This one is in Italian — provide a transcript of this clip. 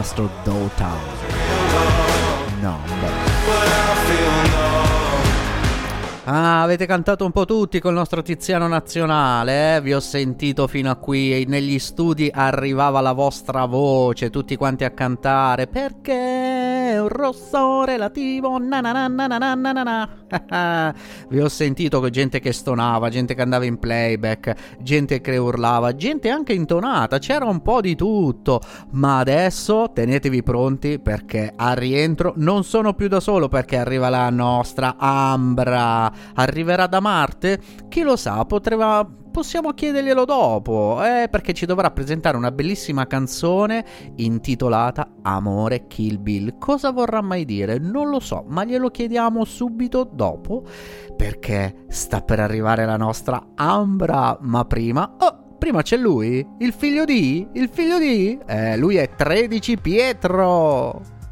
nostro Dogtown. No, beh. Ah, avete cantato un po' tutti col nostro Tiziano Nazionale, eh? Vi ho sentito fino a qui, negli studi arrivava la vostra voce, tutti quanti a cantare, perché è un rosso relativo, na na na na na na na na. Vi ho sentito con gente che stonava, gente che andava in playback, gente che urlava, gente anche intonata, c'era un po' di tutto, ma adesso tenetevi pronti perché al rientro non sono più da solo, perché arriva la nostra Ambra. Arriverà da Marte? Chi lo sa, possiamo chiederglielo dopo, perché ci dovrà presentare una bellissima canzone intitolata Amore Kill Bill. Cosa vorrà mai dire? Non lo so, ma glielo chiediamo subito dopo, perché sta per arrivare la nostra Ambra. Ma prima c'è lui, il figlio di, lui è 13 Pietro.